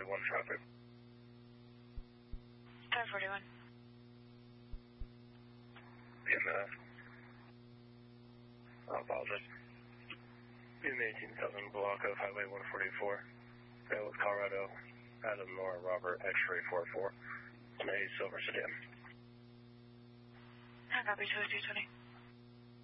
1041 traffic. 1041. BMF. I apologize. BM 18,000 block of Highway 144. With Colorado, Adam Nora Robert X-ray 44. On a silver sedan. I copy 2220.